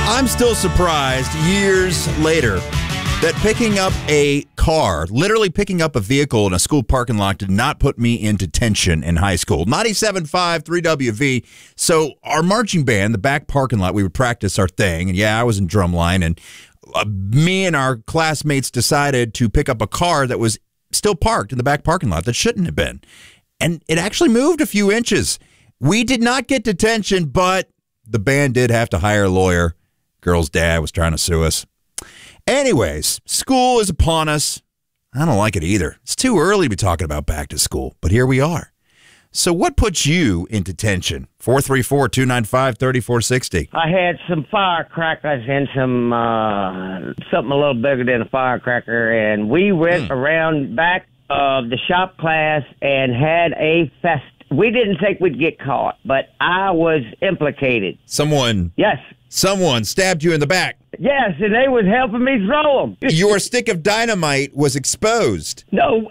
I'm still surprised years later that picking up a car, literally picking up a vehicle in a school parking lot, did not put me in detention in high school. 97.5, 3WV. So our marching band, the back parking lot, we would practice our thing. And yeah, I was in drumline. And me and our classmates decided to pick up a car that was still parked in the back parking lot that shouldn't have been. And it actually moved a few inches. We did not get detention, but the band did have to hire a lawyer. Girl's dad was trying to sue us. Anyways, school is upon us. I don't like it either. It's too early to be talking about back to school, but here we are. So what puts you in detention? 434-295-3460. I had some firecrackers and some something a little bigger than a firecracker, and we went around back of the shop class and had a fest. We didn't think we'd get caught, but I was implicated. Someone stabbed you in the back. Yes, and they was helping me throw them. Your stick of dynamite was exposed. No,